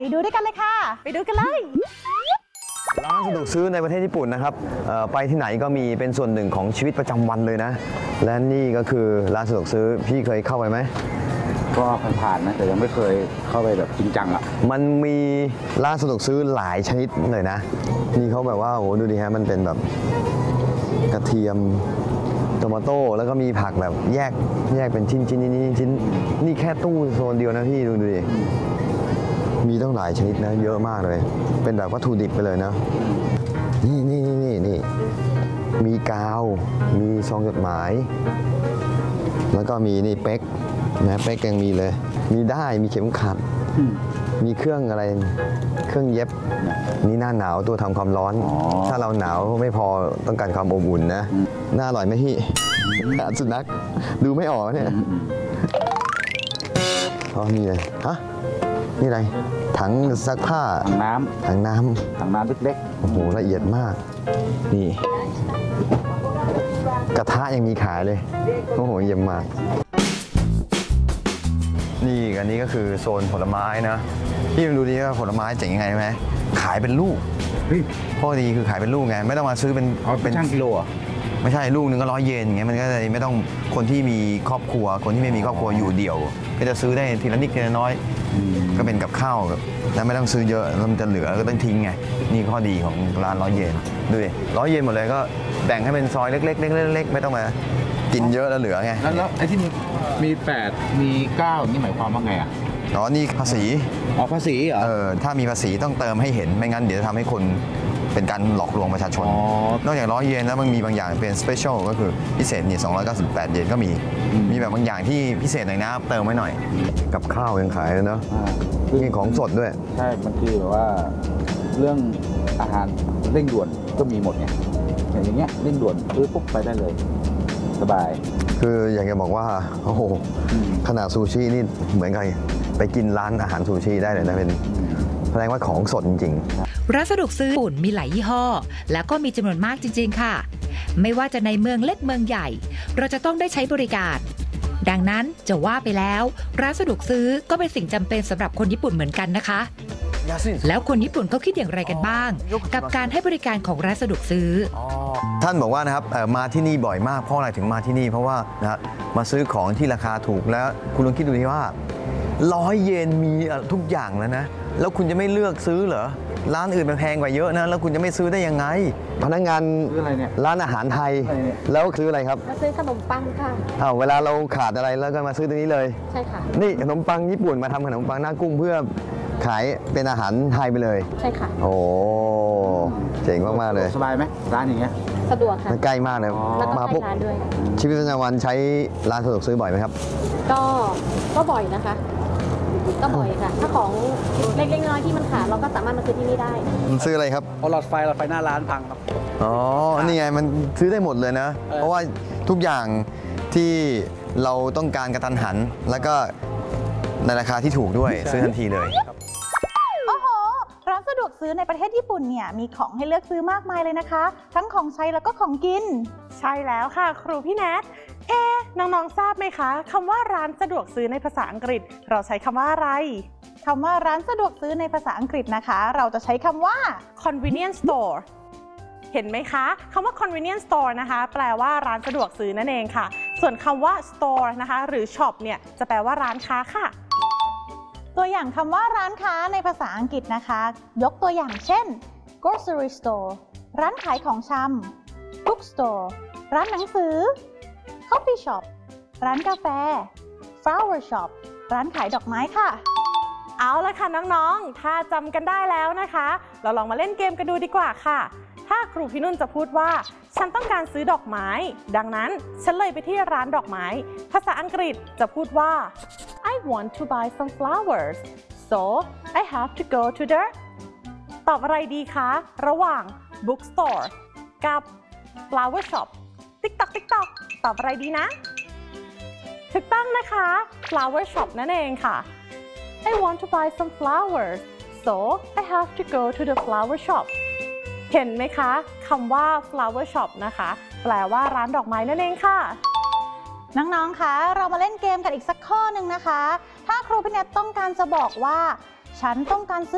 ไปดูด้วยกันเลยค่ะไปดูกันเลยร้านสะดวกซื้อในประเทศญี่ปุ่นนะครับไปที่ไหนก็มีเป็นส่วนหนึ่งของชีวิตประจำวันเลยนะและนี่ก็คือร้านสะดวกซื้อพี่เคยเข้าไปไหมก็ผ่านๆนะแต่ยังไม่เคยเข้าไปแบบจริงจังอ่ะมันมีร้านสะดวกซื้อหลายชนิดเลยนะนี่เขาแบบว่าโอ้โหดูดิฮะมันเป็นแบบกระเทียมโตมาโต้แล้วก็มีผักแบบแยกเป็นชิ้นนี่แค่ตู้โซนเดียวนะพี่ดูดิมีต้องหลายชนิดนะเยอะมากเลยเป็นแบบวัตถุดิบไปเลยนะนี่มีกาวมีซองจดหมายแล้วก็มีนี่เป๊กนะเป๊กยังมีเลยมีได้มีเข็มขัดมีเครื่องอะไรเครื่องเย็บนี่หน้าหนาวตัวทำความร้อนถ้าเราหนาวไม่พอต้องการความอบอุ่นนะน่าอร่อยไหมพี่สุนัขดูไม่ออกเนี่ยอ๋อนี่เลยฮะนี่อะไรถังซักผ้าถังน้ำเล็กๆโอ้โหละเอียดมากนี่กระทะยังมีขายเลยโอ้โหเยี่ยมมากนี่อันนี้ก็คือโซนผลไม้นะพี่มาดูดิว่าผลไม้เจ๋งยังไงไหมขายเป็นลูกข้อดีคือขายเป็นลูกไงไม่ต้องมาซื้อเป็นช่างกิโลอ่ะไม่ใช่ลูกนึงก็100 เยนอย่างเงี้ยมันก็เลยไม่ต้องคนที่มีครอบครัวคนที่ไม่มีครอบครัวอยู่เดี่ยวก็จะซื้อได้ทีละนิดทีละน้อยก็เป็นกับข้าวแล้วไม่ต้องซื้อเยอะแล้วมันจะเหลือก็ต้องทิ้งไงนี่ข้อดีของร้าน100 เยนดูดิ100 เยนหมดเลยก็แบ่งให้เป็นซอยเล็กๆไม่ต้องมากินเยอะแล้วเหลือไงแล้วไอ้ที่มี8มี9นี่หมายความว่าไงอ่ะอ๋อนี่ภาษีภาษีเหรอถ้ามีภาษีต้องเติมให้เห็นไม่งั้นเดี๋ยวจะทำให้คนเป็นการหลอกลวงประชาชนนอกจาก100 เยนแล้วมันมีบางอย่างเป็นสเปเชียลก็คือพิเศษนี่298 เยนก็มีแบบบางอย่างที่พิเศษหน่อยนะเติมไว้หน่อยกับข้าวยังขายเลยเนาะมีของสดด้วยใช่บางทีแบบว่าเรื่องอาหารเร่งด่วนก็มีหมดไงอย่างเงี้ยเร่งด่วนซื้อปุ๊บไปได้เลยสบายคืออยากจะบอกว่าโอ้โหขนาดซูชินี่เหมือนกันไปกินร้านอาหารซูชิได้เลยนะเป็นแสดงว่าของสดจริงๆร้านสะดวกซื้อญี่ปุ่นมีหลายยี่ห้อแล้วก็มีจำนวนมากจริงๆค่ะไม่ว่าจะในเมืองเล็กเมืองใหญ่เราจะต้องได้ใช้บริการดังนั้นจะว่าไปแล้วร้านสะดวกซื้อก็เป็นสิ่งจำเป็นสำหรับคนญี่ปุ่นเหมือนกันนะคะแล้วคนญี่ปุ่นเขาคิดอย่างไรกันบ้างกับการให้บริการของร้านสะดวกซื้อท่านบอกว่านะครับมาที่นี่บ่อยมากเพราะอะไรถึงมาที่นี่เพราะว่านะมาซื้อของที่ราคาถูกแล้วคุณลองคิดดูดิว่า100 เยนมีทุกอย่างแล้วนะแล้วคุณจะไม่เลือกซื้อเหรอร้านอื่นมันแพงกว่าเยอะนะแล้วคุณจะไม่ซื้อได้ยังไงพนักงานร้านอาหารไทยแล้วซื้ออะไรครับมาซื้อขนมปังค่ะเวลาเราขาดอะไรแล้วก็มาซื้อตรงนี้เลยใช่ค่ะนี่ขนมปังญี่ปุ่นมาทำขนมปังหน้ากุ้งเพื่อขายเป็นอาหารไทยไปเลยใช่ค่ะโอ้เจ๋งมากๆเลยสบายไหมร้านอย่างเงี้ยสะดวกค่ะใกล้มากเลยมาปุ๊บชีวิตประจำวันใช้ร้านสะดวกซื้อบ่อยไหมครับก็บ่อยนะคะก็บ่อยค่ะถ้าของเล็กๆน้อยๆที่มันขาดเราก็สามารถมาซื้อที่นี่ได้ซื้ออะไรครับหลอดไฟหน้าร้านพังครับอ๋อนี่ไงมันซื้อได้หมดเลยนะเพราะว่าทุกอย่างที่เราต้องการกระทันหันแล้วก็ในราคาที่ถูกด้วยซื้อทันทีเลยโอ้โหร้านสะดวกซื้อในประเทศญี่ปุ่นเนี่ยมีของให้เลือกซื้อมากมายเลยนะคะทั้งของใช้แล้วก็ของกินใช่แล้วค่ะครูพี่แนทน้องๆทราบไหมคะคำว่าร้านสะดวกซื้อในภาษาอังกฤษเราใช้คำว่าอะไรคำว่าร้านสะดวกซื้อในภาษาอังกฤษนะคะเราจะใช้คำว่า convenience store เห็นไหมคะคำว่า convenience store นะคะแปลว่าร้านสะดวกซื้อนั่นเองค่ะส่วนคำว่า store นะคะหรือ shop เนี่ยจะแปลว่าร้านค้าค่ะตัวอย่างคำว่าร้านค้าในภาษาอังกฤษนะคะยกตัวอย่างเช่น grocery store ร้านขายของชำ bookstore ร้านหนังสือ coffee shop ร้านกาแฟ flower shop ร้านขายดอกไม้ค่ะเอาละค่ะน้องๆถ้าจำกันได้แล้วนะคะเราลองมาเล่นเกมกันดูดีกว่าค่ะถ้าครูพี่นุ่นจะพูดว่าฉันต้องการซื้อดอกไม้ดังนั้นฉันเลยไปที่ร้านดอกไม้ภาษาอังกฤษจะพูดว่า I want to buy some flowers so I have to go to the ตอบอะไรดีคะระหว่าง bookstore กับ flower shop ติ๊กตอกตอบอะไรดีนะถูกต้องนะคะ flower shop นั่นเองค่ะ I want to buy some flowers so I have to go to the flower shop เห็นไหมคะคำว่า flower shop นะคะแปลว่าร้านดอกไม้นั่นเองค่ะน้องๆคะเรามาเล่นเกมกันอีกสักข้อหนึ่งนะคะถ้าครูพี่แนทต้องการจะบอกว่าฉันต้องการซื้อ